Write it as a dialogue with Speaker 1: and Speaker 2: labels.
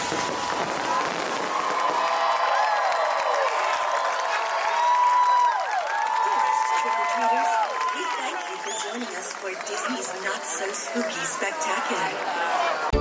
Speaker 1: Trick-or-treaters, we thank you for joining us for Disney's Not So Spooky Spectacular.